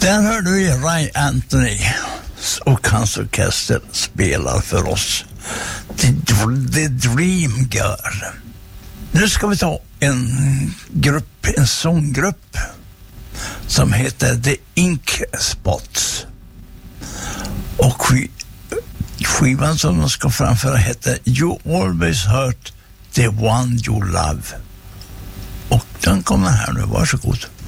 Där hör du Ray Anthony och hans orkester spelar för oss The Dream Girl. Nu ska vi ta en sånggrupp som heter The Ink Spots. Och skivan som de ska framföra heter You Always Hurt the One You Love. Och den kommer här nu, varsågod.